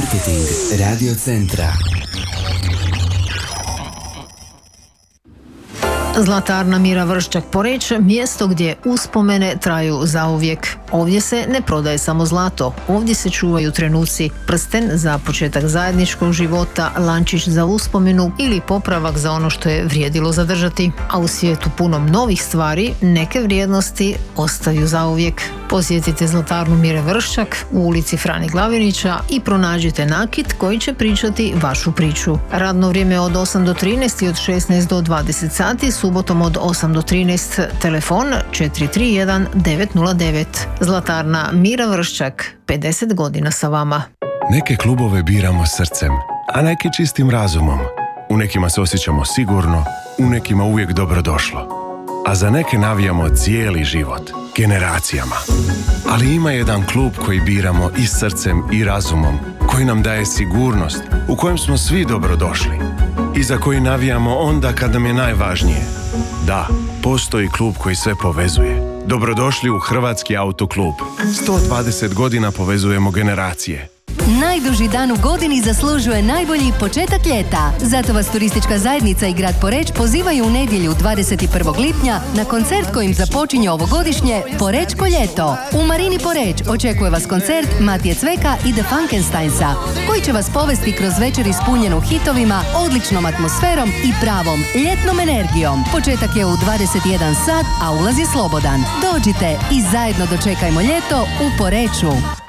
Marketing Radio Centra. Zlatarna Mira Vrščak Poreč, mjesto gdje uspomene traju zauvijek. Ovdje se ne prodaje samo zlato, ovdje se čuvaju trenuci, prsten za početak zajedničkog života, lančić za uspomenu ili popravak za ono što je vrijedilo zadržati. A u svijetu punom novih stvari, neke vrijednosti ostaju zauvijek. Posjetite Zlatarnu Mire Vrščak u ulici Frani Glavinića i pronađite nakit koji će pričati vašu priču. Radno vrijeme od 8 do 13 i od 16 do 20 sati, subotom od 8 do 13, telefon 431 909. Zlatarna Mira Vrščak, 50 godina sa vama. Neke klubove biramo srcem, a neke čistim razumom. U nekima se osjećamo sigurno, u nekima uvijek dobrodošlo. A za neke navijamo cijeli život, generacijama. Ali ima jedan klub koji biramo i srcem i razumom, koji nam daje sigurnost, u kojem smo svi dobrodošli. I za koji navijamo onda kad nam je najvažnije. Da, postoji klub koji sve povezuje. Dobrodošli u Hrvatski autoklub. 120 godina povezujemo generacije. Najduži dan u godini zaslužuje najbolji početak ljeta. Zato vas turistička zajednica i grad Poreč pozivaju u nedjelju 21. lipnja na koncert kojim započinje ovogodišnje Porečko ljeto. U Marini Poreč očekuje vas koncert Matije Cveka i The Funkensteinsa, koji će vas povesti kroz večer ispunjenu hitovima, odličnom atmosferom i pravom ljetnom energijom. Početak je u 21 sat, a ulaz je slobodan. Dođite i zajedno dočekajmo ljeto u Poreču.